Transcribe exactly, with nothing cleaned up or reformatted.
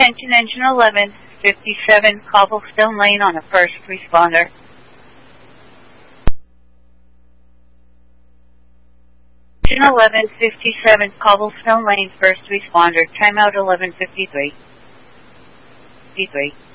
Attention engine eleven fifty-seven Cobblestone Lane on a first responder. Engine eleven fifty-seven Cobblestone Lane, first responder. Timeout eleven fifty-three. fifty-three.